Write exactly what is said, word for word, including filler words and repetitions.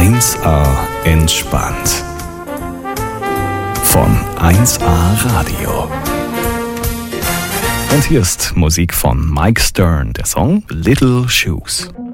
eins A entspannt. Von eins A Radio. Und hier ist Musik von Mike Stern, der Song Little Shoes.